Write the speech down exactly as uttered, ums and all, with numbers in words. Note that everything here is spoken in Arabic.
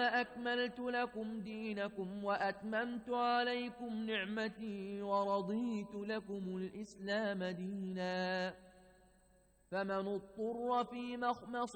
أكملت لكم دينكم وأتممت عليكم نعمتي ورضيت لكم الإسلام دينا فمن اضطر في مخمصة